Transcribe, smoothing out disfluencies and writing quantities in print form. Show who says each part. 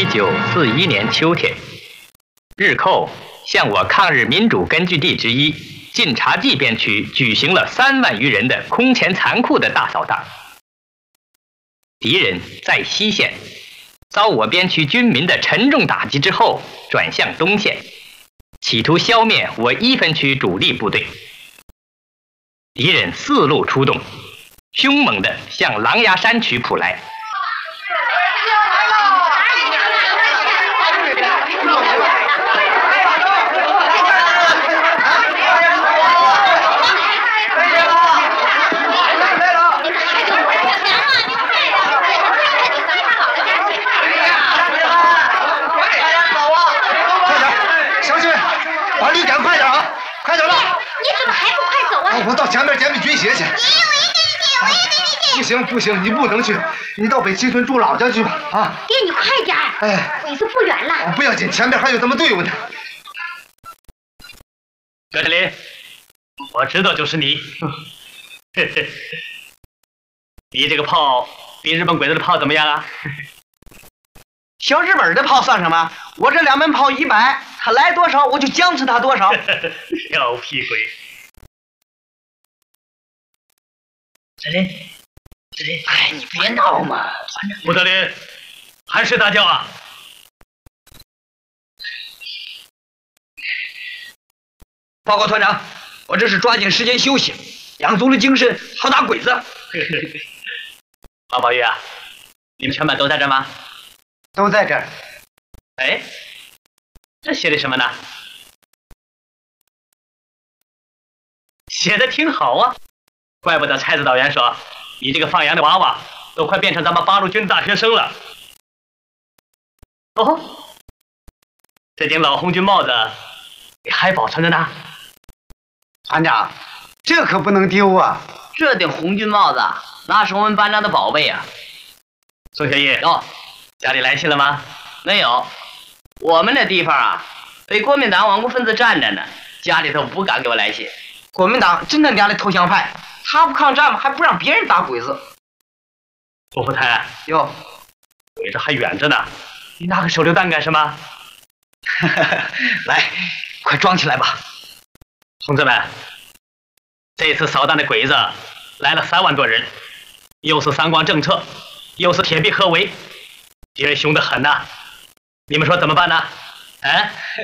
Speaker 1: 1941年秋天，日寇向我抗日民主根据地之一晋察冀边区举行了3万余人的空前残酷的大扫荡。敌人在西线遭我边区军民的沉重打击之后，转向东线，企图消灭我1分区主力部队。敌人4路出动，凶猛地向狼牙山区扑来。
Speaker 2: 把驴赶快点啊！快点了！
Speaker 3: 你怎么还不快走啊？
Speaker 2: 我到前面检举军协去。
Speaker 3: 我也跟你去。
Speaker 2: 不行，你不能去，你到北七村住老家去吧。啊！
Speaker 3: 爹，你快点！
Speaker 2: 哎，
Speaker 3: 鬼子不远了。
Speaker 2: 不要紧，前面还有咱们队伍呢。
Speaker 1: 葛振林，我知道就是你。你这个炮比日本鬼子的炮怎么样啊？
Speaker 4: 小日本的炮算什么？我这2门炮100，他来多少我就僵持他多少。
Speaker 1: 小屁鬼！振林，
Speaker 4: 哎，你别闹嘛！
Speaker 1: 穆德林，还是大叫啊！
Speaker 4: 报告团长，我这是抓紧时间休息，养足了精神，好打鬼子。
Speaker 1: 王宝玉啊，你们全班都在这吗？
Speaker 4: 都在这儿。
Speaker 1: 哎，这写的什么呢？写的挺好啊，怪不得蔡指导员说你这个放羊的娃娃都快变成咱们八路军大学生了。哦，这顶老红军帽子你还保存着呢？
Speaker 4: 团长，这可不能丢啊！这顶红军帽子那是我们班长的宝贝啊。
Speaker 1: 宋学义，家里来信了吗？
Speaker 4: 没有，我们那地方啊，被国民党顽固分子占着呢，家里头不敢给我来信。国民党真他娘的投降派，他不抗战吗？还不让别人打鬼子。
Speaker 1: 郭福台，
Speaker 4: 哟，
Speaker 1: 鬼子还远着呢，你拿个手榴弹干什么？
Speaker 4: 来，快装起来吧。
Speaker 1: 同志们，这次扫荡的鬼子来了3万多人，又是三光政策，又是铁壁合围，敌人凶得很呐！你们说怎么办呢？哎，